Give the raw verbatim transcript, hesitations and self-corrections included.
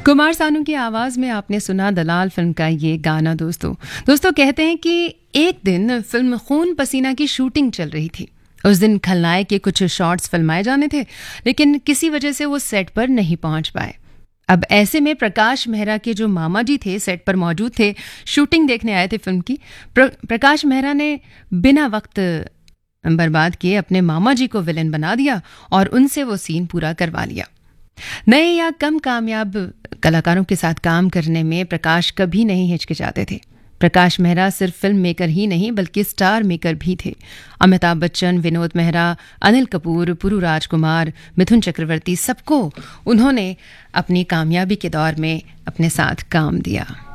कुमार सानू की आवाज में आपने सुना दलाल फिल्म का ये गाना। दोस्तों दोस्तों कहते हैं कि एक दिन फिल्म खून पसीना की शूटिंग चल रही थी। उस दिन खलनायक के कुछ शॉट्स फिल्माए जाने थे, लेकिन किसी वजह से वो सेट पर नहीं पहुंच पाए। अब ऐसे में प्रकाश मेहरा के जो मामा जी थे सेट पर मौजूद थे, शूटिंग देखने आए थे फिल्म की। प्र, प्रकाश मेहरा ने बिना वक्त बर्बाद किए अपने मामा जी को विलेन बना दिया और उनसे वो सीन पूरा करवा लिया। नए या कम कामयाब कलाकारों के साथ काम करने में प्रकाश कभी नहीं हिचकिचाते थे। प्रकाश मेहरा सिर्फ फिल्म मेकर ही नहीं बल्कि स्टार मेकर भी थे। अमिताभ बच्चन, विनोद मेहरा, अनिल कपूर, पुरु राजकुमार, मिथुन चक्रवर्ती, सबको उन्होंने अपनी कामयाबी के दौर में अपने साथ काम दिया।